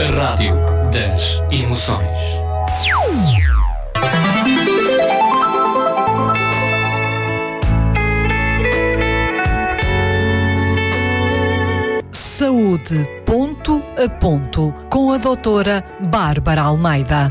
A rádio das emoções. Saúde ponto a ponto com a doutora Bárbara Almeida.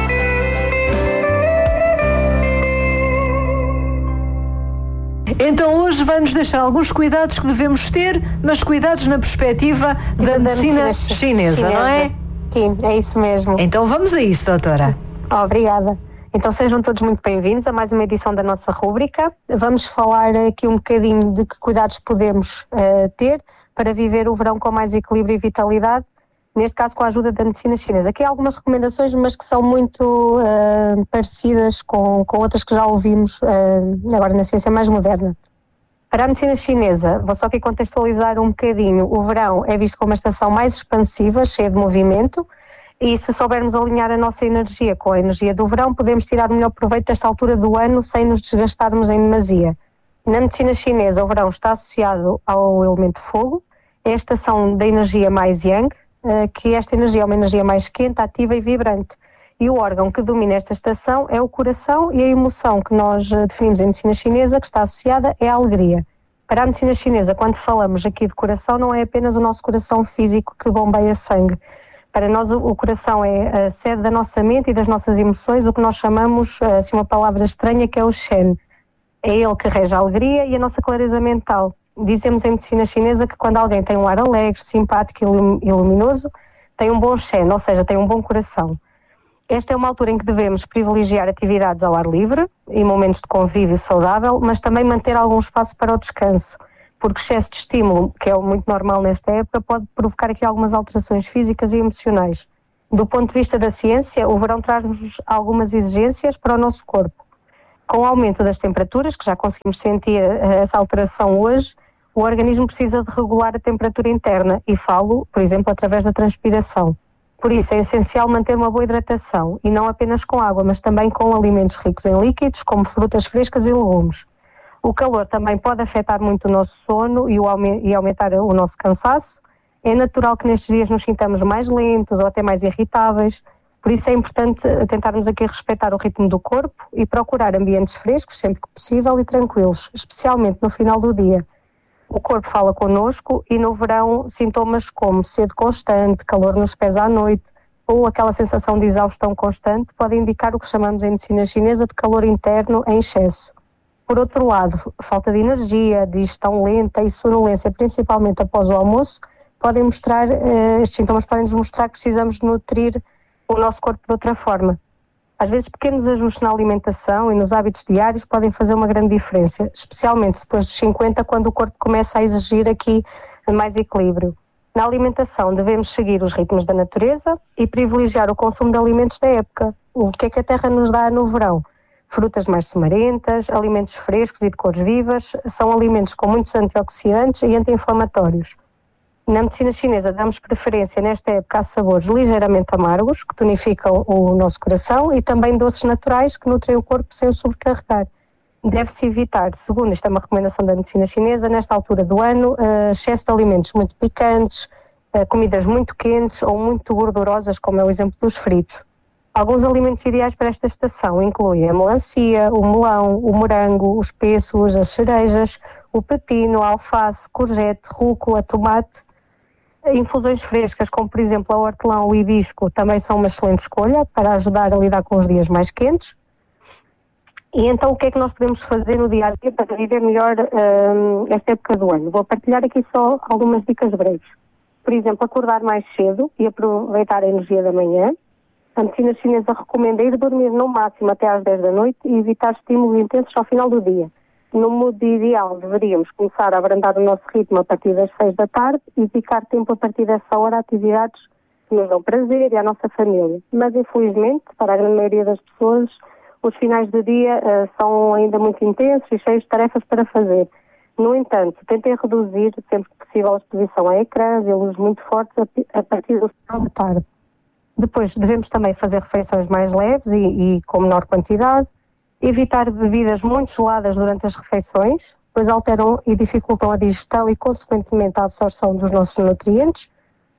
Então hoje vai-nos deixar alguns cuidados que devemos ter, mas cuidados na perspectiva da medicina chinesa, não é? Sim, é isso mesmo. Então vamos a isso, doutora. Obrigada. Então sejam todos muito bem-vindos a mais uma edição da nossa rúbrica. Vamos falar aqui um bocadinho de que cuidados podemos ter para viver o verão com mais equilíbrio e vitalidade, neste caso com a ajuda da medicina chinesa. Aqui há algumas recomendações, mas que são muito parecidas com outras que já ouvimos agora na ciência mais moderna. Para a medicina chinesa, vou só aqui contextualizar um bocadinho. O verão é visto como uma estação mais expansiva, cheia de movimento, e se soubermos alinhar a nossa energia com a energia do verão, podemos tirar o melhor proveito desta altura do ano sem nos desgastarmos em demasia. Na medicina chinesa, o verão está associado ao elemento fogo, é a estação da energia mais yang, que esta energia é uma energia mais quente, ativa e vibrante. E o órgão que domina esta estação é o coração, e a emoção que nós definimos em medicina chinesa, que está associada, é a alegria. Para a medicina chinesa, quando falamos aqui de coração, não é apenas o nosso coração físico que bombeia sangue. Para nós o coração é a sede da nossa mente e das nossas emoções, o que nós chamamos, assim uma palavra estranha, que é o Shen. É ele que rege a alegria e a nossa clareza mental. Dizemos em medicina chinesa que quando alguém tem um ar alegre, simpático e luminoso, tem um bom Shen, ou seja, tem um bom coração. Esta é uma altura em que devemos privilegiar atividades ao ar livre e momentos de convívio saudável, mas também manter algum espaço para o descanso, porque excesso de estímulo, que é muito normal nesta época, pode provocar aqui algumas alterações físicas e emocionais. Do ponto de vista da ciência, o verão traz-nos algumas exigências para o nosso corpo. Com o aumento das temperaturas, que já conseguimos sentir essa alteração hoje, o organismo precisa de regular a temperatura interna e falo, por exemplo, através da transpiração. Por isso é essencial manter uma boa hidratação, e não apenas com água, mas também com alimentos ricos em líquidos, como frutas frescas e legumes. O calor também pode afetar muito o nosso sono e aumentar o nosso cansaço. É natural que nestes dias nos sintamos mais lentos ou até mais irritáveis, por isso é importante tentarmos aqui respeitar o ritmo do corpo e procurar ambientes frescos sempre que possível e tranquilos, especialmente no final do dia. O corpo fala connosco e no verão sintomas como sede constante, calor nos pés à noite ou aquela sensação de exaustão constante podem indicar o que chamamos em medicina chinesa de calor interno em excesso. Por outro lado, falta de energia, digestão lenta e sonolência, principalmente após o almoço, estes sintomas podem nos mostrar que precisamos nutrir o nosso corpo de outra forma. Às vezes pequenos ajustes na alimentação e nos hábitos diários podem fazer uma grande diferença, especialmente depois dos 50, quando o corpo começa a exigir aqui mais equilíbrio. Na alimentação devemos seguir os ritmos da natureza e privilegiar o consumo de alimentos da época. O que é que a terra nos dá no verão? Frutas mais sumarentas, alimentos frescos e de cores vivas, são alimentos com muitos antioxidantes e anti-inflamatórios. Na medicina chinesa damos preferência nesta época a sabores ligeiramente amargos, que tonificam o nosso coração, e também doces naturais que nutrem o corpo sem o sobrecarregar. Deve-se evitar, segundo esta é uma recomendação da medicina chinesa, nesta altura do ano, excesso de alimentos muito picantes, comidas muito quentes ou muito gordurosas, como é o exemplo dos fritos. Alguns alimentos ideais para esta estação incluem a melancia, o melão, o morango, os pêssegos, as cerejas, o pepino, a alface, courgette, rúcula, tomate. Infusões frescas, como por exemplo a hortelã ou o hibisco, também são uma excelente escolha para ajudar a lidar com os dias mais quentes. E então o que é que nós podemos fazer no dia a dia para viver melhor esta época do ano? Vou partilhar aqui só algumas dicas breves. Por exemplo, acordar mais cedo e aproveitar a energia da manhã. A medicina chinesa recomenda ir dormir no máximo até às 10 da noite e evitar estímulos intensos ao final do dia. No modo ideal, deveríamos começar a abrandar o nosso ritmo a partir das 6 da tarde e dedicar tempo a partir dessa hora a atividades que nos dão prazer e à nossa família. Mas, infelizmente, para a grande maioria das pessoas, os finais do dia são ainda muito intensos e cheios de tarefas para fazer. No entanto, tentem reduzir sempre que possível a exposição a ecrãs e luzes muito fortes a partir do final da tarde. Depois, devemos também fazer refeições mais leves e com menor quantidade. Evitar bebidas muito geladas durante as refeições, pois alteram e dificultam a digestão e, consequentemente, a absorção dos nossos nutrientes.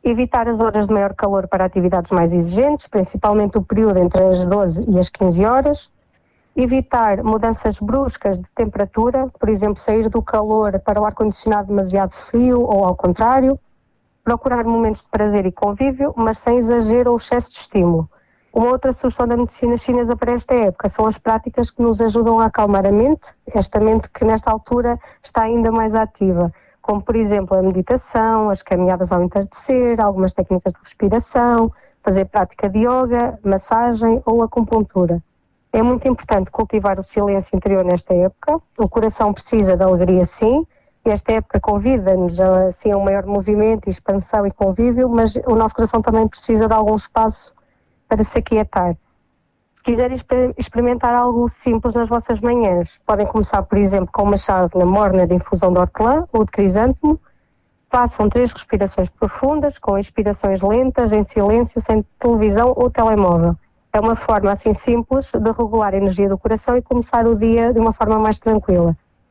Evitar as horas de maior calor para atividades mais exigentes, principalmente o período entre as 12 e as 15 horas. Evitar mudanças bruscas de temperatura, por exemplo, sair do calor para o ar-condicionado demasiado frio ou ao contrário. Procurar momentos de prazer e convívio, mas sem exagero ou excesso de estímulo. Uma outra sugestão da medicina chinesa para esta época são as práticas que nos ajudam a acalmar a mente, esta mente que nesta altura está ainda mais ativa, como por exemplo a meditação, as caminhadas ao entardecer, algumas técnicas de respiração, fazer prática de yoga, massagem ou acupuntura. É muito importante cultivar o silêncio interior nesta época. O coração precisa de alegria, sim. Esta época convida-nos assim, a um maior movimento, expansão e convívio, mas o nosso coração também precisa de algum espaço para se aquietar. Se quiserem experimentar algo simples nas vossas manhãs, podem começar, por exemplo, com uma chávena morna de infusão de hortelã ou de crisântemo. Façam 3 respirações profundas, com inspirações lentas, em silêncio, sem televisão ou telemóvel. É uma forma assim simples de regular a energia do coração e começar o dia de uma forma mais tranquila.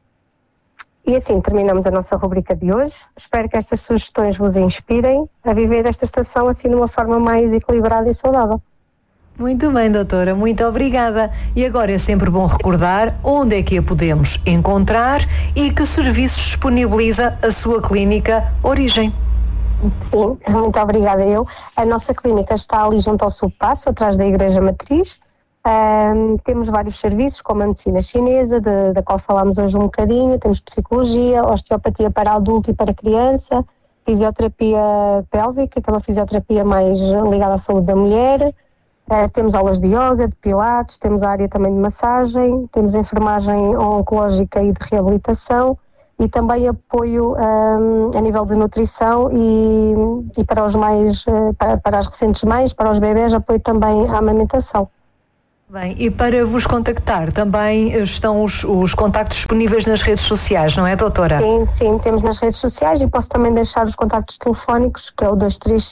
E assim terminamos a nossa rubrica de hoje. Espero que estas sugestões vos inspirem a viver esta estação assim de uma forma mais equilibrada e saudável. Muito bem, doutora, muito obrigada. E agora é sempre bom recordar onde é que a podemos encontrar e que serviços disponibiliza a sua clínica Origem. Sim, muito obrigada eu. A nossa clínica está ali junto ao Subpasso, atrás da Igreja Matriz. Temos vários serviços, como a medicina chinesa, da qual falámos hoje um bocadinho. Temos psicologia, osteopatia para adulto e para criança, fisioterapia pélvica, que é uma fisioterapia mais ligada à saúde da mulher. Temos aulas de yoga, de pilates, temos a área também de massagem, temos enfermagem oncológica e de reabilitação. E também apoio a nível de nutrição e para os mais, para as recentes mães, para os bebés, apoio também à amamentação. Bem, e para vos contactar também estão os contactos disponíveis nas redes sociais, não é, doutora? Sim, temos nas redes sociais e posso também deixar os contactos telefónicos, que é o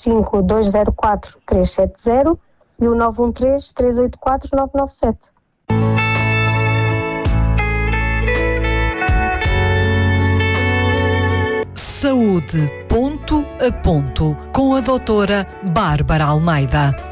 235-204-370 e o 913-384-997. Saúde ponto a ponto com a doutora Bárbara Almeida.